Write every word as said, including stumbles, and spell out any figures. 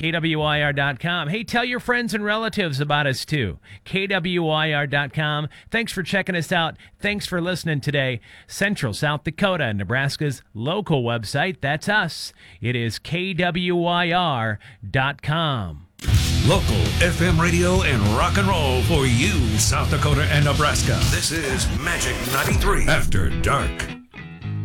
K W I R dot com. Hey, tell your friends and relatives about us, too. K W I R dot com. Thanks for checking us out. Thanks for listening today. Central South Dakota, Nebraska's local website. That's us. It is K W I R dot com. Local F M radio and rock and roll for you, South Dakota and Nebraska. This is Magic ninety-three After Dark.